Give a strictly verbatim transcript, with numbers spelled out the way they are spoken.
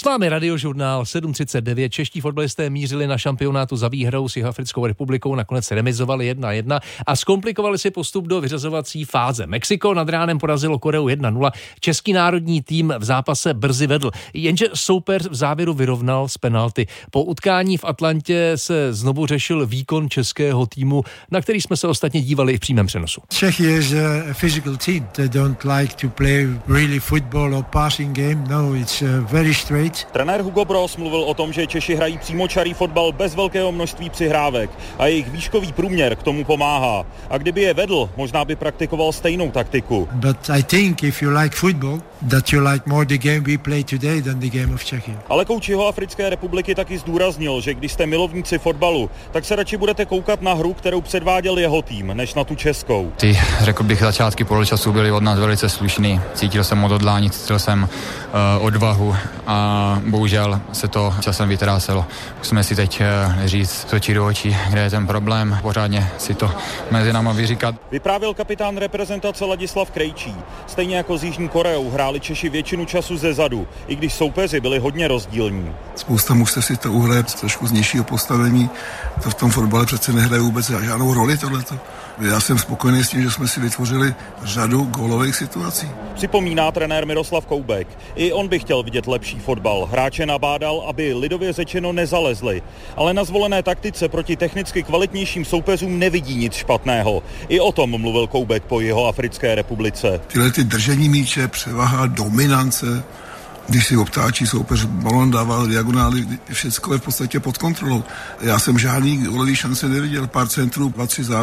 S vámi Radiožurnál sedm třicet devět. Čeští fotbalisté mířili na šampionátu za výhrou s Jihoafrickou republikou, nakonec remizovali jedna jedna a zkomplikovali si postup do vyřazovací fáze. Mexiko nad ránem porazilo Koreu jedna nula. Český národní tým v zápase brzy vedl, jenže soupeř v závěru vyrovnal z penalty. Po utkání v Atlantě se znovu řešil výkon českého týmu, na který jsme se ostatně dívali i v přímém přenosu. Czechia is a physical team. They don't like to play really football or passing game. No, it's uh, very straight. Trenér Hugo Bross mluvil o tom, že Češi hrají přímočarý fotbal bez velkého množství přihrávek a jejich výškový průměr k tomu pomáhá. A kdyby je vedl, možná by praktikoval stejnou taktiku. But I think if you like football, that you like more the game we play today than the game of Czechia. Ale kouč Jihoafrické republiky taky zdůraznil, že když jste milovníci fotbalu, tak se radši budete koukat na hru, kterou předváděl jeho tým, než na tu českou. Ty, řekl bych, začátky poločasu byly od nás velice slušný. Cítil jsem odhodlání, cítil jsem uh, odvahu a bohužel se to časem vytráselo. Musíme si teď uh, říct z očí do očí, kde je ten problém, pořádně si to mezi náma vyříkat. Vyprávěl kapitán reprezentace Ladislav Krejčí. Stejně jako s Jižní Koreou hráli Češi většinu času ze zadu, i když soupeři byli hodně rozdílní. Spousta mužstev si to uhraje trošku z nižšího postavení. To v tom fotbale přece nehraje vůbec žádnou roli tohleto. Já jsem spokojený s tím, že jsme si vytvořili řadu gólových situací. Připomíná trenér Miroslav Koubek. I on by chtěl vidět lepší fotbal. Hráče nabádal, aby lidově řečeno nezalezli. Ale na zvolené taktice proti technicky kvalitnějším soupeřům nevidí nic špatného. I o tom mluvil Koubek po Jihoafrické republice. Tyhle ty držení míče, převaha, dominance, když si obtáčí soupeř, balon dával diagonály, všechno je v podstatě pod kontrolou. Já jsem žádný gólový šance neviděl, pár centrů, dva, tři závěry.